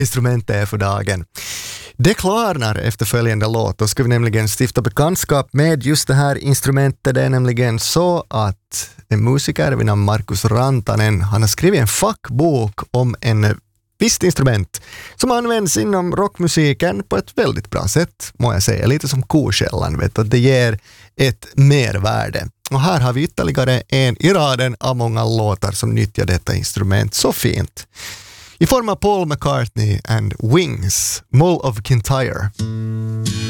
instrumentet är för dagen. Det klarnar efter följande låt. Då ska vi nämligen stifta bekantskap med just det här instrumentet. Det är nämligen så att en musiker vid namn Markus Rantanen, han har skrivit en fackbok om en visst instrument som används inom rockmusiken på ett väldigt bra sätt, må jag säga. Lite som kokällan, vet du, att det ger ett mervärde. Och här har vi ytterligare en i raden av många låtar som nyttjar detta instrument så fint. I form av Paul McCartney and Wings, Mull of Kintyre.